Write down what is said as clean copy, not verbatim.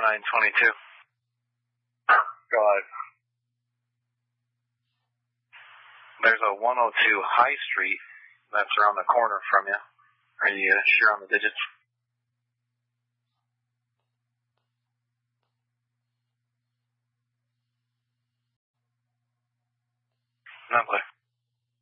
4922. Go ahead. There's a 102 High Street that's around the corner from you. Are you sure on the digits? No, but